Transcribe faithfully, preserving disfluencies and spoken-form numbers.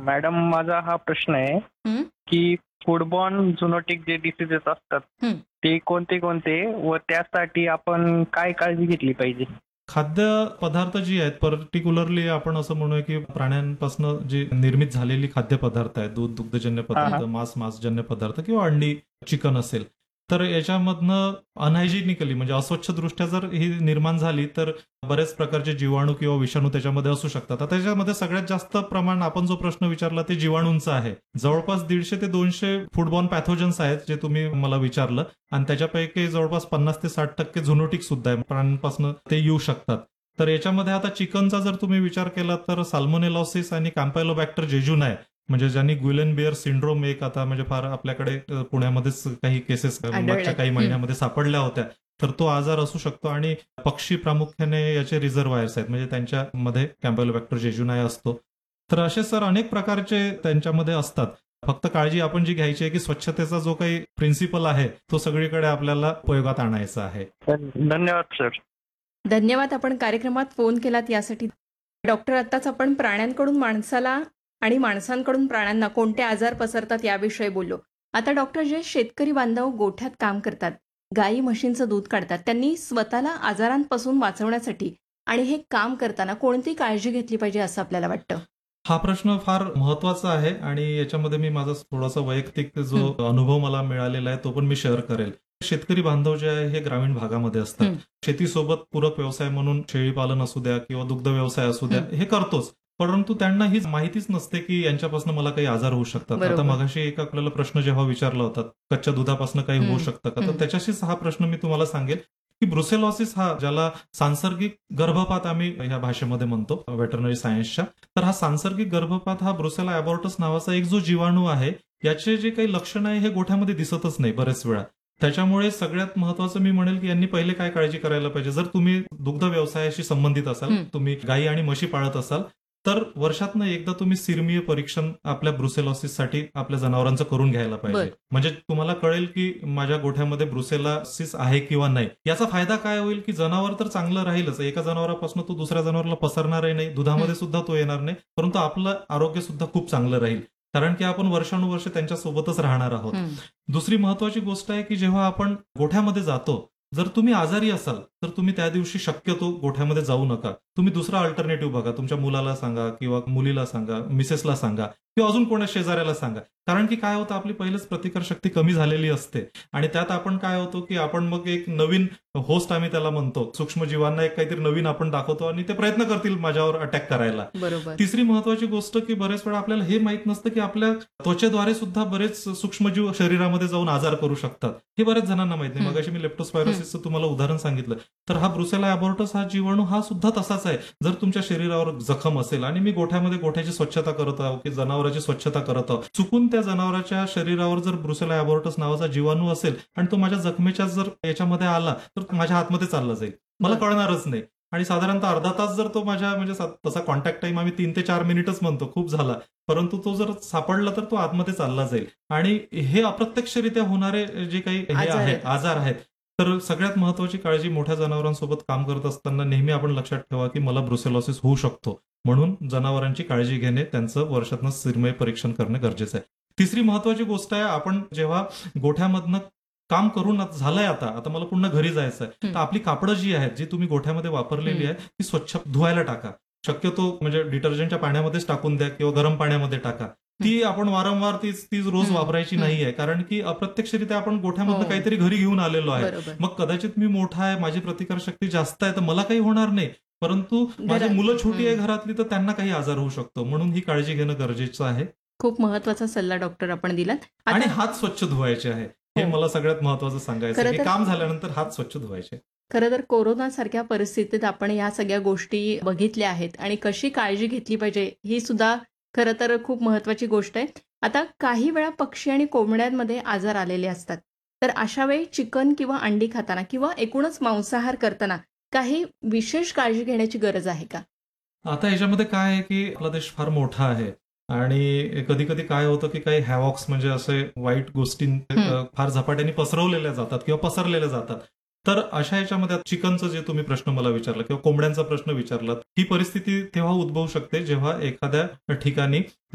Madam माझा हा प्रश्न आहे हं, की फूडबॉर्न झुनोटिक जे डिसीजेस असतात हं. ते कोणते कोणते व त्यासाठी आपण काय काळजी घेतली पाहिजे? खाद्य पदार्थ जी आहेत पर्टिक्युलरली आपण असं म्हणूया की प्राण्यांपासून जी निर्मित झालेली खाद्यपदार्थ आहेत, दूध दुग्धजन्य हा पदार्थ, हा मांस मांसजन्य पदार्थ किंवा अंडी चिकन असेल, तर याच्यामधनं अनहायजिनिकली म्हणजे अस्वच्छ दृष्ट्या जर ही निर्माण झाली तर बरेच प्रकारचे जीवाणू किंवा विषाणू त्याच्यामध्ये असू शकतात. आता त्याच्यामध्ये सगळ्यात जास्त प्रमाण आपण जो प्रश्न विचारला ते जीवाणूंचं आहे. जवळपास दीडशे ते दोनशे फूडबॉर्न पॅथोजन्स आहेत जे तुम्ही मला विचारलं आणि त्याच्यापैकी जवळपास पन्नास ते साठ टक्के झुनोटिक सुद्धा आहे, प्राण्यांपासून ते येऊ शकतात. तर याच्यामध्ये आता चिकनचा जर तुम्ही विचार केला तर साल्मोनेलॉसिस आणि कॅम्पायलोबॅक्टर जेजुनाय म्हणजे ज्यांनी ग्विलेन बियर सिंड्रोम एक आता म्हणजे फार आपल्याकडे अ, पुण्यामध्येच काही केसेस मागच्या आढळल्यात. काही हं. महिन्यामध्ये सापडल्या होत्या. तर तो आजार असू शकतो आणि पक्षी प्रामुख्याने याचे रिझर्वायर्स आहेत म्हणजे त्यांच्यामध्ये कॅम्पायलोबॅक्टर जेजुनाय असतो. तर असे सर अनेक प्रकारचे त्यांच्यामध्ये असतात. फक्त काळजी आपण जी घ्यायची आहे की स्वच्छतेचा जो काही प्रिन्सिपल आहे तो सगळीकडे आपल्याला उपयोगात आणायचा आहे. धन- धन्यवाद सर. धन्यवाद आपण कार्यक्रमात फोन केलात यासाठी. डॉक्टर, आत्ताच आपण प्राण्यांकडून माणसाला आणि माणसांकडून प्राण्यांना कोणते आजार पसरतात याविषयी बोललो. आता डॉक्टर, जे शेतकरी बांधव गोठ्यात काम करतात, गाई म्हशींचं दूध काढतात, त्यांनी स्वतःला आजारांपासून वाचवण्यासाठी आणि हे काम करताना कोणती काळजी घेतली पाहिजे असं आपल्याला वाटतं? हा प्रश्न फार महत्वाचा आहे आणि याच्यामध्ये मी माझा थोडासा वैयक्तिक जो हं. अनुभव मला मिळालेला आहे तो पण मी शेअर करेल. शेतकरी बांधव जे आहे हे ग्रामीण भागामध्ये असतात. हं. शेतीसोबत पूरक व्यवसाय म्हणून शेळीपालन असू द्या किंवा दुग्ध व्यवसाय असू द्या हं. हे करतोच. परंतु त्यांना ही माहितीच नसते की यांच्यापासून मला काही आजार होऊ शकतात. आता बरोबर. मगाशी एक आपल्याला प्रश्न जेव्हा विचारला होता कच्च्या दुधापासून काही होऊ हं. शकतं का, तर हं. त्याच्याशीच हा प्रश्न मी तुम्हाला सांगेल की ब्रुसेलॉसिस हा ज्याला सांसर्गिक गर्भपात आम्ही ह्या भाषेमध्ये म्हणतो वेटरनरी सायन्सच्या, तर हा सांसर्गिक गर्भपात हा ब्रुसेला अबॉर्टस नावाचा एक जो जीवाणू आहे याचे जे काही लक्षण आहे हे गोठ्यामध्ये दिसतच नाही बरेच वेळा. त्याच्यामुळे सगळ्यात महत्वाचं मी म्हणेल की यांनी पहिले काय काळजी करायला पाहिजे. जर तुम्ही दुग्ध व्यवसायाशी संबंधित असाल, हं. तुम्ही गायी आणि म्हशी पाळत असाल तर वर्षातनं एकदा तुम्ही सिरमीय परीक्षण आपल्या ब्रुसेलॉसिससाठी आपल्या जनावरांचं करून घ्यायला पाहिजे. बरं. म्हणजे तुम्हाला कळेल की माझ्या गोठ्यामध्ये ब्रुसेलॉसिस आहे किंवा नाही. याचा फायदा काय होईल की जनावर तर चांगलं राहीलच, एका जनावरापासून तो दुसऱ्या जनावराला पसरणारही नाही, दुधामध्ये हं. सुद्धा तो येणार नाही, परंतु आपलं आरोग्य सुद्धा खूप चांगलं राहील कारण की आपण वर्षानुवर्ष त्यांच्या सोबतच राहणार आहोत. हं. दुसरी महत्वाची गोष्ट आहे की जेव्हा आपण गोठ्यामध्ये जातो, जर तुम्ही आजारी असाल तर तुम्ही त्या दिवशी शक्यतो गोठ्यामध्ये जाऊ नका. तुम्ही दुसरा अल्टरनेटिव्ह बघा. तुमच्या मुलाला सांगा किंवा मुलीला सांगा, मिसेसला सांगा किंवा अजून कोणा शेजाऱ्याला सांगा. कारण की काय होतं आपली पहिलेच प्रतिकारशक्ती कमी झालेली असते आणि त्यात आपण काय होतो की आपण मग एक नवीन होस्ट आम्ही त्याला म्हणतो, सूक्ष्मजीवांना एक काहीतरी नवीन आपण दाखवतो आणि ते प्रयत्न करतील माझ्यावर अटॅक करायला. बरोबर. तिसरी महत्वाची गोष्ट की बरेच वेळा आपल्याला हे माहित नसतं की आपल्या त्वचेद्वारे सुद्धा बरेच सूक्ष्मजीव शरीरामध्ये जाऊन आजार करू शकतात. हे बऱ्याच जणांना माहित नाही. हं. मगाशी मी लेप्टोस्पायरोसिसचं तुम्हाला उदाहरण सांगितलं. तर हा ब्रुसेला अबॉर्टस हा जीवाणू हा सुद्धा तसाच आहे. जर तुमच्या शरीरावर जखम असेल आणि मी गोठ्यामध्ये गोठ्याची स्वच्छता करत आहो की जनावरांची स्वच्छता करत आहो, चुकून त्या जनावराच्या शरीरावर जर ब्रुसेला अबॉर्टस नावाचा जीवाणू असेल आणि तो माझ्या जखमेच्या जर याच्यामध्ये आला तर माझ्या हातमध्ये चालला जाईल, मला बरं. कळणारच नाही. आणि साधारणतः अर्धा तास जर तो माझ्या म्हणजे सा- तसा कॉन्टॅक्ट टाइम आम्ही तीन ते चार मिनिटच म्हणतो, खूप झाला, परंतु तो जर सापडला तर तो आतमध्ये चालला जाईल. आणि हे अप्रत्यक्षरित्या होणारे जे काही हे आजार आहे आहेत. आजार आहेत. तर सगळ्यात महत्वाची काळजी मोठ्या जनावरांसोबत काम करत असताना नेहमी आपण लक्षात ठेवा की मला ब्रुसेलॉसिस होऊ शकतो, म्हणून जनावरांची काळजी घेणे, त्यांचं वर्षातनं सिरमय परीक्षण करणे गरजेचं आहे. तिसरी महत्वाची गोष्ट आहे, आपण जेव्हा गोठ्यामधनं काम करून आता झालंय आता आता मला पुन्हा घरी जायचं आहे, हं. तर आपली कापडं जी आहेत जी तुम्ही गोठ्यामध्ये वापरलेली हं. आहे ती स्वच्छ धुवायला टाका. शक्यतो म्हणजे डिटर्जंटच्या पाण्यामध्येच टाकून द्या किंवा गरम पाण्यामध्ये टाका. ती आपण वारंवार तीच तीच रोज हं. वापरायची हं. नाहीये कारण की अप्रत्यक्षरित्या आपण गोठ्यामधनं हो. काहीतरी घरी घेऊन आलेलो आहे. बरोबर. मग कदाचित मी मोठा आहे, माझी प्रतिकारशक्ती जास्त आहे तर मला काही होणार नाही, परंतु माझी घरात- मुलं छोटी आहे हं. घरातली तर त्यांना काही आजार होऊ शकतो. म्हणून ही काळजी घेणं गरजेचं आहे. खूप महत्वाचा सल्ला डॉक्टर आपण दिलात. आणि आता हात स्वच्छ धुवायचे आहे, हे हो. मला सगळ्यात महत्वाचं सांगायचं खरं आहे की तर- काम झाल्यानंतर हात स्वच्छ धुवायचे. खरं तर कोरोना सारख्या परिस्थितीत आपण या सगळ्या गोष्टी बघितल्या आहेत आणि कशी काळजी घेतली पाहिजे ही सुद्धा खरं तर खूप महत्वाची गोष्ट आहे. आता काही वेळा पक्षी आणि कोंबड्यांमध्ये आजार आलेले असतात, तर अशा वेळी चिकन किंवा अंडी खाताना किंवा एकूणच मांसाहार करताना काही विशेष काळजी घेण्याची गरज आहे का? आता याच्यामध्ये काय आहे की आपला देश फार मोठा आहे आणि कधी कधी काय होतं की काही हॅवॉक्स म्हणजे असे वाईट गोष्टी हं. फार झपाट्याने पसरवलेल्या जातात किंवा पसरलेल्या जातात. तर अशा याच्यामध्ये चिकनचं जे तुम्ही प्रश्न मला विचारला किंवा कोंबड्यांचा प्रश्न विचारला, ही परिस्थिती तेव्हा उद्भवू शकते जेव्हा एखाद्या ठिकाणी